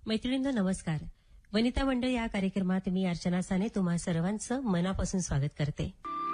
मैत्रिणींनो नमस्कार. वनिता मंडळ या कार्यक्रमात मी अर्चना साने तुम्हा सर्वांचं मनापासून स्वागत करते.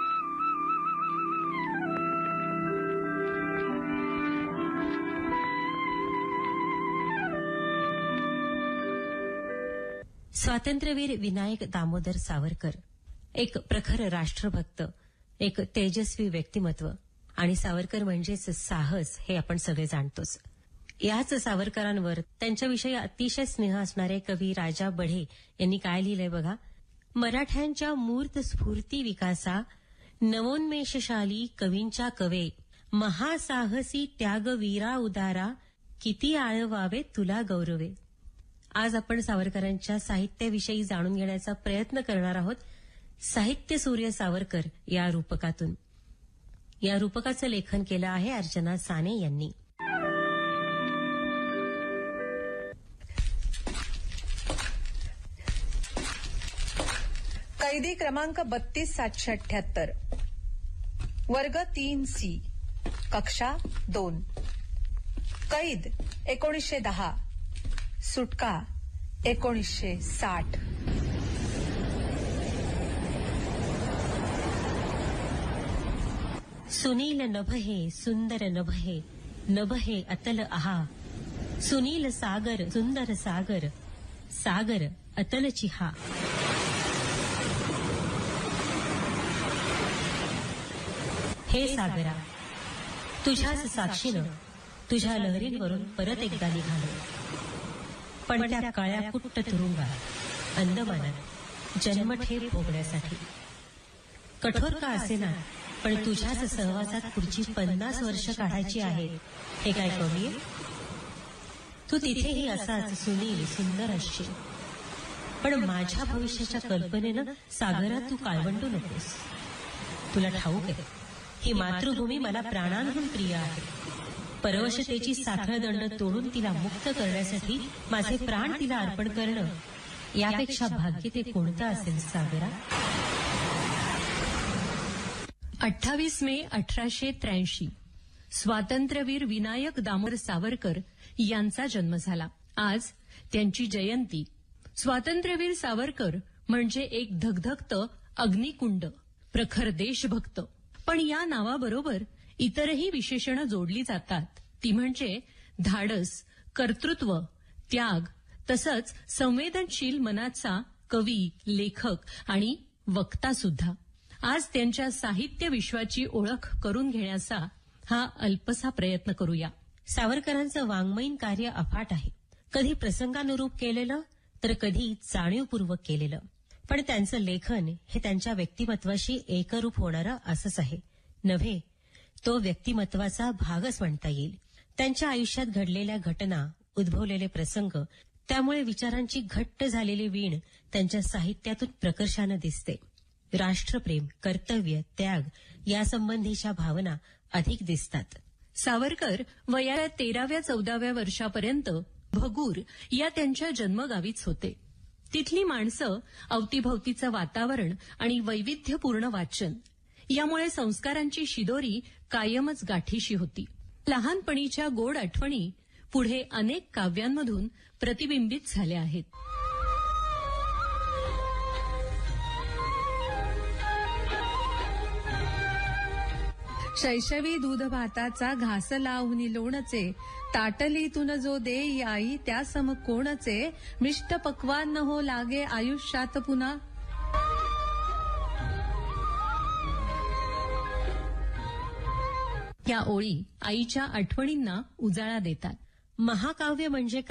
स्वातंत्र्यवीर विनायक दामोदर सावरकर एक प्रखर राष्ट्रभक्त, एक तेजस्वी व्यक्तिमत्व आणि सावरकर म्हणजेच साहस हे आपण सगळे जाणतोच. याच सावरकरांवर त्यांच्याविषयी अतिशय स्नेह असणारे कवी राजा बढे यांनी काय लिहिलंय बघा. मराठ्यांच्या मूर्त स्फूर्ती विकासा, नवोन्मेषशाली कवींच्या कवे, महासाहसी त्यागवीरा उदारा, किती आळवावे तुला गौरवे. आज आपण सावरकरांच्या साहित्याविषयी जाणून घेण्याचा प्रयत्न करणार आहोत. साहित्य सूर्य सावरकर या रूपकातून. या रूपकाचं लेखन केलं आहे अर्चना साने यांनी. कैदी क्रमांक 32778, वर्ग 3C, कक्षा 2, कैद 1910, सुटका 1960. सुनील नभहे सुंदर नभहे, नभहे अतल आहा, सुनील सागर सुंदर सागर, सागर अतल चिहा. हे सागरा, तुझ्याच साक्षीनं तुझ्या लहरींवरून परत एकदा निघालो. पण त्या काळ्या कुट्ट तुरुंगात अंदमानात जन्मठेप भोगण्यासाठी. कठोर का असेना, पण तुझ्याच सहवासात पुढची 50 वर्ष काढायची आहेत. हे काय कमी? तू तिथेही असाच सुनील सुंदर असशील, पण माझ्या भविष्याच्या कल्पनेनं सागरात तू काळवंडू नकोस. तुला ठाऊक आहे, ही मातृभूमी मला प्राणांहून प्रिय आहे. परवशतेची साखळदंड तोडून तिला मुक्त करण्यासाठी माझे प्राण तिला अर्पण करणं, यापेक्षा भाग्य ते कोणतं असेल सागरा? 28 मे 1883 स्वातंत्र्यवीर विनायक दामोदर सावरकर यांचा जन्म झाला. आज त्यांची जयंती. स्वातंत्र्यवीर सावरकर म्हणजे एक धगधगतं अग्निकुंड, प्रखर देशभक्त. पण या नावाबरोबर इतरही विशेषणं जोडली जातात. ती म्हणजे धाडस, कर्तृत्व, त्याग, तसंच संवेदनशील मनाचा कवी, लेखक आणि वक्ता सुद्धा. आज त्यांच्या साहित्य विश्वाची ओळख करून घेण्याचा हा अल्पसा प्रयत्न करूया. सावरकरांचं वाङ्मयीन कार्य अफाट आहे. कधी प्रसंगानुरूप केलेलं, तर कधी जाणीवपूर्वक केलेलं. पण त्यांचं लेखन हे त्यांच्या व्यक्तिमत्वाशी एकरूप होणारं असंच आहे. नव्हे, तो व्यक्तिमत्वाचा भागच म्हणता येईल. त्यांच्या आयुष्यात घडलेल्या घटना, उद्भवलेले प्रसंग, त्यामुळे विचारांची घट्ट झालेली वीण त्यांच्या साहित्यातून प्रकर्षानं दिसते. राष्ट्रप्रेम, कर्तव्य, त्याग यासंबंधीच्या भावना अधिक दिसतात. सावरकर वयाच्या 13व्या-14व्या वर्षापर्यंत भगूर या त्यांच्या जन्मगावीच होते. तिथली माणसं, अवतीभवतीचं वातावरण आणि वैविध्यपूर्ण वाचन यामुळे संस्कारांची शिदोरी कायमच गाठीशी होती. लहानपणीच्या गोड आठवणी पुढे अनेक काव्यांमधून प्रतिबिंबित झाल्या आहेत. शैशवी दूध भाताचा घास लावून लोणचे, ताटलीतून जो देई आई त्या सम कोणचे, मिष्ट पक्वान हो लागे आयुष्यात पुन्हा. या ओळी आईच्या आठवणींना उजाळा देतात. महाकाव्य म्हणजे